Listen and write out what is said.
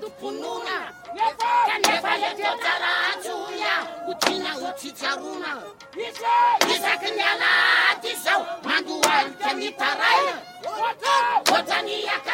antom-ponona kanefa le teo tsara antsoina ho tiana ho tsitsarona isaky ny alahady zao mandohalika ny taraina ohatrany